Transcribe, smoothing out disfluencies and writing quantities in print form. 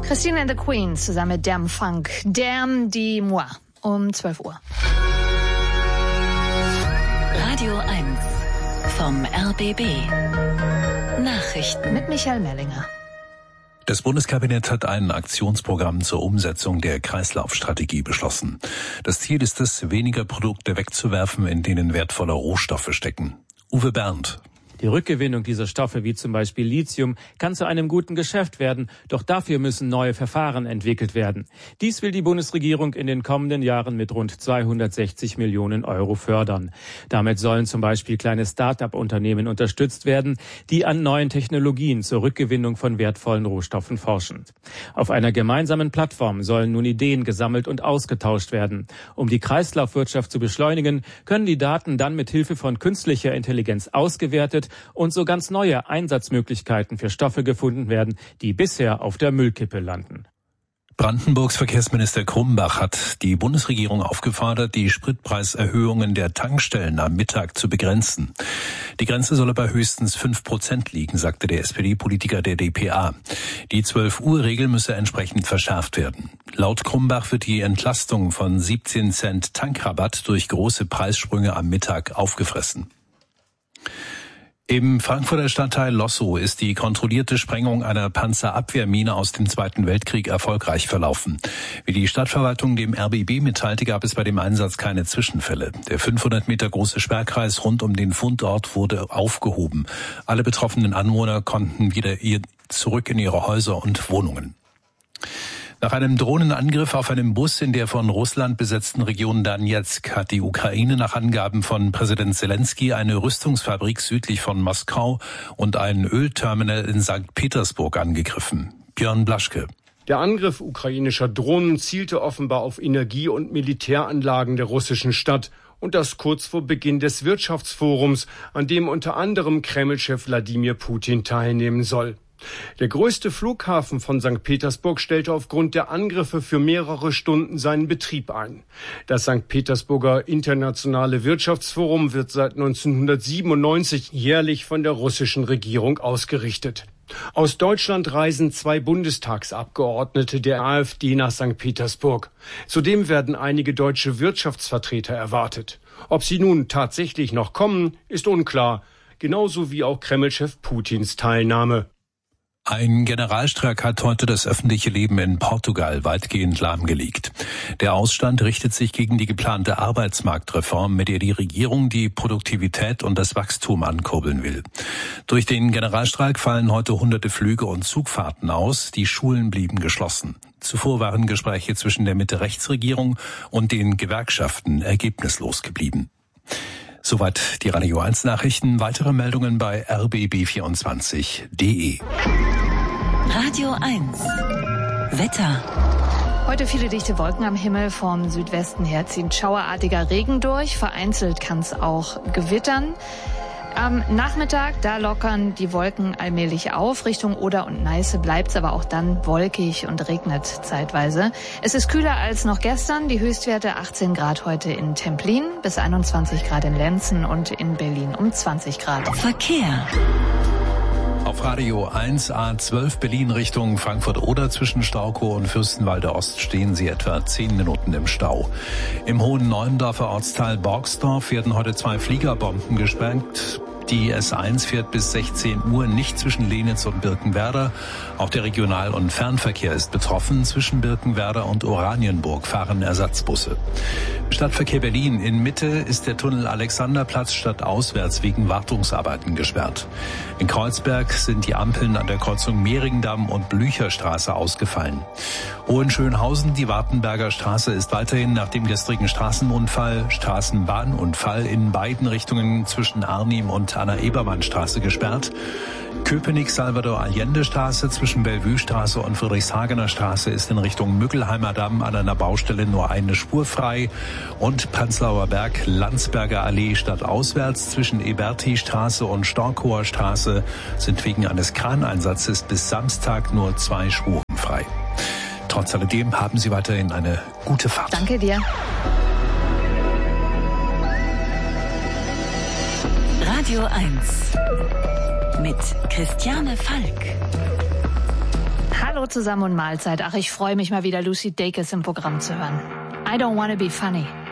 Christine and the Queens zusammen mit Damn Funk. Damn Dis-moi um 12 Uhr. Radio 1 vom RBB. Nachrichten Mit Michael Merlinger. Das Bundeskabinett hat ein Aktionsprogramm zur Umsetzung der Kreislaufstrategie beschlossen. Das Ziel ist es, weniger Produkte wegzuwerfen, in denen wertvolle Rohstoffe stecken. Uwe Berndt. Die Rückgewinnung dieser Stoffe, wie zum Beispiel Lithium, kann zu einem guten Geschäft werden, doch dafür müssen neue Verfahren entwickelt werden. Dies will die Bundesregierung in den kommenden Jahren mit rund 260 Millionen Euro fördern. Damit sollen zum Beispiel kleine Start-up-Unternehmen unterstützt werden, die an neuen Technologien zur Rückgewinnung von wertvollen Rohstoffen forschen. Auf einer gemeinsamen Plattform sollen nun Ideen gesammelt und ausgetauscht werden. Um die Kreislaufwirtschaft zu beschleunigen, können die Daten dann mit Hilfe von künstlicher Intelligenz ausgewertet und so ganz neue Einsatzmöglichkeiten für Stoffe gefunden werden, die bisher auf der Müllkippe landen. Brandenburgs Verkehrsminister Krumbach hat die Bundesregierung aufgefordert, die Spritpreiserhöhungen der Tankstellen am Mittag zu begrenzen. Die Grenze solle bei höchstens 5% liegen, sagte der SPD-Politiker der dpa. Die 12-Uhr-Regel müsse entsprechend verschärft werden. Laut Krumbach wird die Entlastung von 17 Cent Tankrabatt durch große Preissprünge am Mittag aufgefressen. Im Frankfurter Stadtteil Lossow ist die kontrollierte Sprengung einer Panzerabwehrmine aus dem Zweiten Weltkrieg erfolgreich verlaufen. Wie die Stadtverwaltung dem RBB mitteilte, gab es bei dem Einsatz keine Zwischenfälle. Der 500 Meter große Sperrkreis rund um den Fundort wurde aufgehoben. Alle betroffenen Anwohner konnten wieder zurück in ihre Häuser und Wohnungen. Nach einem Drohnenangriff auf einem Bus in der von Russland besetzten Region Donezk hat die Ukraine nach Angaben von Präsident Zelensky eine Rüstungsfabrik südlich von Moskau und ein Ölterminal in St. Petersburg angegriffen. Björn Blaschke. Der Angriff ukrainischer Drohnen zielte offenbar auf Energie- und Militäranlagen der russischen Stadt. Und das kurz vor Beginn des Wirtschaftsforums, an dem unter anderem Kreml-Chef Wladimir Putin teilnehmen soll. Der größte Flughafen von St. Petersburg stellte aufgrund der Angriffe für mehrere Stunden seinen Betrieb ein. Das St. Petersburger Internationale Wirtschaftsforum wird seit 1997 jährlich von der russischen Regierung ausgerichtet. Aus Deutschland reisen 2 Bundestagsabgeordnete der AfD nach St. Petersburg. Zudem werden einige deutsche Wirtschaftsvertreter erwartet. Ob sie nun tatsächlich noch kommen, ist unklar. Genauso wie auch Kreml-Chef Putins Teilnahme. Ein Generalstreik hat heute das öffentliche Leben in Portugal weitgehend lahmgelegt. Der Ausstand richtet sich gegen die geplante Arbeitsmarktreform, mit der die Regierung die Produktivität und das Wachstum ankurbeln will. Durch den Generalstreik fallen heute hunderte Flüge und Zugfahrten aus. Die Schulen blieben geschlossen. Zuvor waren Gespräche zwischen der Mitte-Rechts-Regierung und den Gewerkschaften ergebnislos geblieben. Soweit die Radio 1 Nachrichten. Weitere Meldungen bei rbb24.de. Radio 1 Wetter. Heute viele dichte Wolken am Himmel. Vom Südwesten her zieht schauerartiger Regen durch. Vereinzelt kann es auch gewittern. Am Nachmittag, da lockern die Wolken allmählich auf. Richtung Oder und Neiße bleibt es aber auch dann wolkig und regnet zeitweise. Es ist kühler als noch gestern. Die Höchstwerte 18 Grad heute in Templin, bis 21 Grad in Lenzen und in Berlin um 20 Grad. Verkehr. Auf Radio 1 A12 Berlin Richtung Frankfurt-Oder zwischen Staukow und Fürstenwalde Ost stehen Sie etwa 10 Minuten im Stau. Im Hohen Neuendorfer Ortsteil Borgsdorf werden heute 2 Fliegerbomben gesprengt. Die S1 fährt bis 16 Uhr nicht zwischen Lenitz und Birkenwerder. Auch der Regional- und Fernverkehr ist betroffen. Zwischen Birkenwerder und Oranienburg fahren Ersatzbusse. Stadtverkehr Berlin. In Mitte ist der Tunnel Alexanderplatz stadtauswärts wegen Wartungsarbeiten gesperrt. In Kreuzberg sind die Ampeln an der Kreuzung Mehringdamm und Blücherstraße ausgefallen. Hohenschönhausen, die Wartenberger Straße ist weiterhin nach dem gestrigen Straßenbahnunfall in beiden Richtungen zwischen Arnim und Anna-Ebermann-Straße gesperrt. Köpenick-Salvador-Allende-Straße zwischen Bellevue-Straße und Friedrichshagener Straße ist in Richtung Müggelheimer Damm an einer Baustelle nur eine Spur frei. Und Prenzlauer Berg, Landsberger Allee stadtauswärts zwischen Eberti-Straße und Storkower Straße sind wegen eines Kraneinsatzes bis Samstag nur 2 Spuren frei. Trotz alledem haben Sie weiterhin eine gute Fahrt. Danke dir. Radio 1 mit Christiane Falk. Hallo. Hallo zusammen und Mahlzeit. Ach, ich freue mich mal wieder, Lucy Dacus im Programm zu hören. I don't wanna be funny.